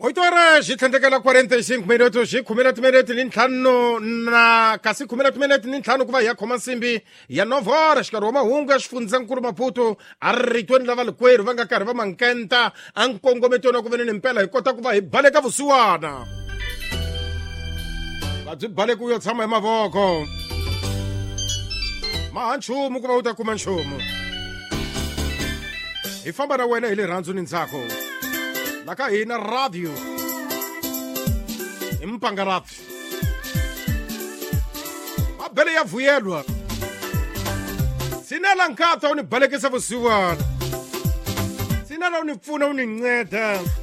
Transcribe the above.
8 horas e 45 minutos e 10 minutos nintlhanu na kasi 10 minutos nintlhanu kuva ya khoma nsimbi ya 9 horas nkarhi wa mahungu ya xifundzankulu Maputo arritweni lava likwerhu va nga karhi va mankenta a nkongometweni wa ku veni ni mpela hi kota ku va hi baleka vusiwana va byi baleka u yo tshama hi mavoko maha nchumu ku va u ta kuma nchumu hi famba na wena hi le rhandzu ni ntsako laka hina radio impangarapi mabele ya vuyelwa sinela nkata uni balekisa vusiwana sinela uni pfuna uni nceda